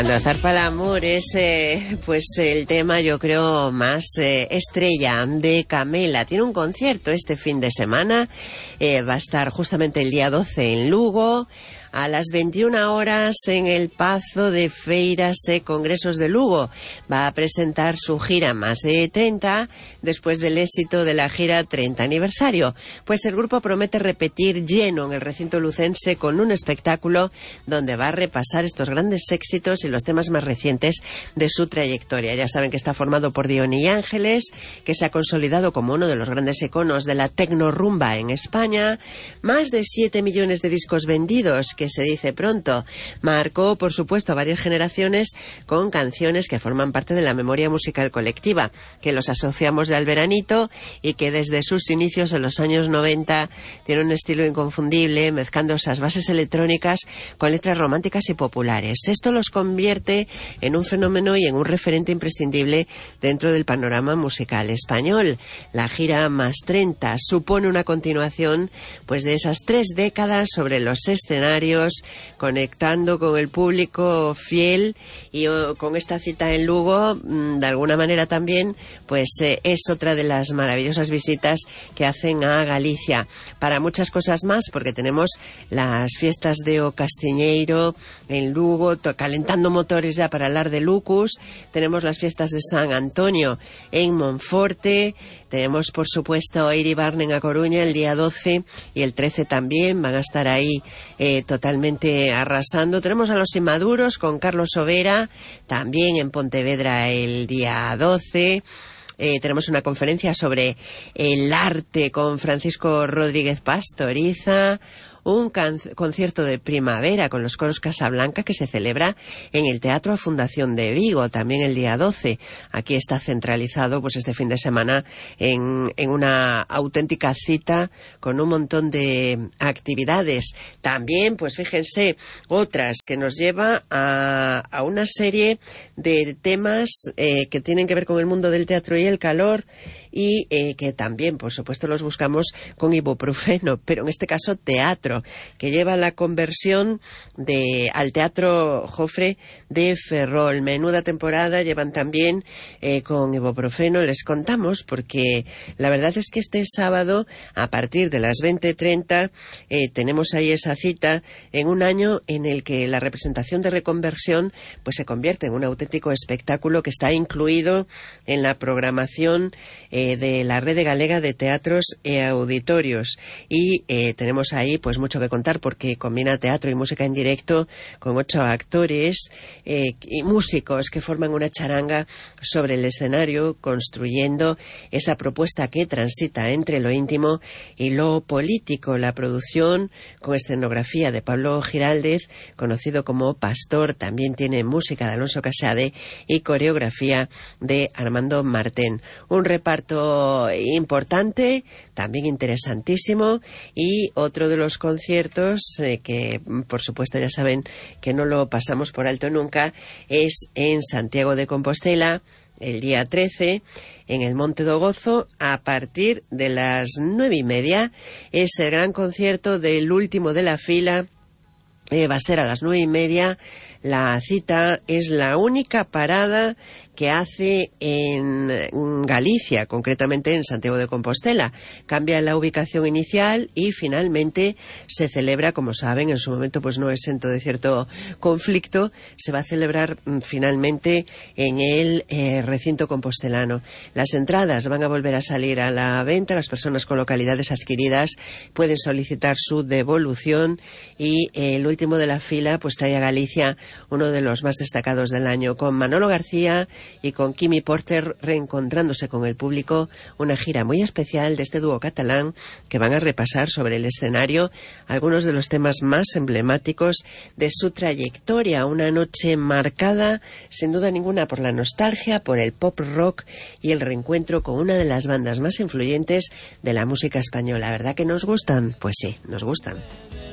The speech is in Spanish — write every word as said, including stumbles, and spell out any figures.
Cuando zarpa el amor es eh, pues el tema, yo creo, más eh, estrella de Camela. Tiene un concierto este fin de semana, eh, va a estar justamente el día doce en Lugo, a las veintiuna horas en el Pazo de Feiras e Congresos de Lugo. Va a presentar su gira Más de treinta, después del éxito de la gira treinta aniversario. Pues el grupo promete repetir lleno en el recinto lucense con un espectáculo donde va a repasar estos grandes éxitos y los temas más recientes de su trayectoria. Ya saben que está formado por Diony Ángeles, que se ha consolidado como uno de los grandes iconos de la tecnorumba en España. Más de siete millones de discos vendidos, que se dice pronto. Marcó, por supuesto, a varias generaciones con canciones que forman parte de la memoria musical colectiva, que los asociamos de al veranito y que desde sus inicios en los años noventa tiene un estilo inconfundible, mezclando esas bases electrónicas con letras románticas y populares. Esto los convierte en un fenómeno y en un referente imprescindible dentro del panorama musical español. La gira Más treinta supone una continuación pues de esas tres décadas sobre los escenarios, conectando con el público fiel, y oh, con esta cita en Lugo, de alguna manera también, pues eh, es otra de las maravillosas visitas que hacen a Galicia. Para muchas cosas más, porque tenemos las fiestas de O Castiñeiro en Lugo, calentando motores ya para hablar de Lucus. Tenemos las fiestas de San Antonio en Monforte. Tenemos, por supuesto, Iribarne en A Coruña el día doce y el trece también. Van a estar ahí eh, totalmente arrasando. Tenemos a los Inmaduros con Carlos Sobera, también en Pontevedra el día doce. Eh, tenemos una conferencia sobre el arte con Francisco Rodríguez Pastoriza. Un can- concierto de primavera con los coros Casablanca que se celebra en el Teatro Fundación de Vigo, también el día doce. Aquí está centralizado pues este fin de semana en, en una auténtica cita con un montón de actividades. También, pues fíjense, otras que nos lleva a, a una serie de temas eh, que tienen que ver con el mundo del teatro y el calor, y eh, que también, por supuesto, los buscamos con ibuprofeno, pero en este caso teatro, que lleva la conversión de al Teatro Jofre de Ferrol. Menuda temporada llevan también eh, con ibuprofeno. Les contamos porque la verdad es que este sábado, a partir de las veinte treinta, eh, tenemos ahí esa cita en un año en el que la representación de reconversión pues se convierte en un auténtico espectáculo que está incluido en la programación eh, de la Rede Galega de Teatros e Auditorios, y eh, tenemos ahí pues mucho que contar porque combina teatro y música en directo con ocho actores eh, y músicos que forman una charanga sobre el escenario, construyendo esa propuesta que transita entre lo íntimo y lo político. La producción, con escenografía de Pablo Giraldez, conocido como Pastor, también tiene música de Alonso Casade y coreografía de Armando Martén. Un reparto importante, también interesantísimo, y otro de los conciertos eh, que por supuesto ya saben que no lo pasamos por alto nunca, es en Santiago de Compostela el día trece, en el Monte do Gozo, a partir de las nueve y media. Es el gran concierto del último de la fila. Eh, va a ser a las nueve y media. La cita es la única parada que hace en Galicia, concretamente en Santiago de Compostela. Cambia la ubicación inicial y finalmente se celebra, como saben, en su momento pues no exento de cierto conflicto, se va a celebrar mm, finalmente en el eh, recinto compostelano. Las entradas van a volver a salir a la venta. Las personas con localidades adquiridas pueden solicitar su devolución, y eh, el último de la fila pues trae a Galicia uno de los más destacados del año, con Manolo García y con Kimi Porter reencontrándose con el público. Una gira muy especial de este dúo catalán que van a repasar sobre el escenario algunos de los temas más emblemáticos de su trayectoria. Una noche marcada, sin duda ninguna, por la nostalgia, por el pop rock y el reencuentro con una de las bandas más influyentes de la música española. ¿Verdad que nos gustan? Pues sí, nos gustan.